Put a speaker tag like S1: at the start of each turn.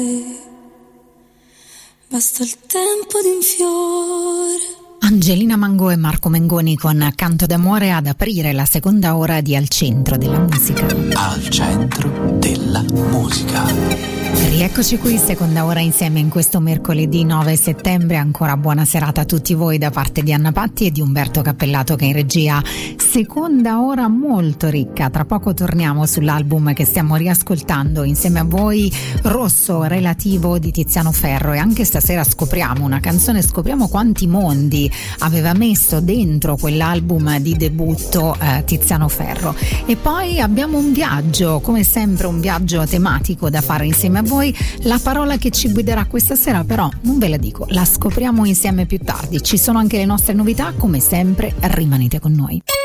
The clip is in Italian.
S1: Basta il tempo di un fiore.
S2: Angelina Mango e Marco Mengoni con Canto d'amore ad aprire la seconda ora di Al Centro della Musica.
S3: Al Centro della Musica.
S2: Rieccoci qui, seconda ora insieme in questo mercoledì 9 settembre. Ancora buona serata a tutti voi da parte di Anna Patti e di Umberto Cappellato che in regia. Seconda ora molto ricca, tra poco torniamo sull'album che stiamo riascoltando insieme a voi, Rosso relativo di Tiziano Ferro, e anche stasera scopriamo una canzone, scopriamo quanti mondi aveva messo dentro quell'album di debutto Tiziano Ferro. E poi abbiamo un viaggio, come sempre un viaggio tematico da fare insieme a voi. La parola che ci guiderà questa sera però non ve la dico, la scopriamo insieme più tardi. Ci sono anche le nostre novità, come sempre rimanete con noi.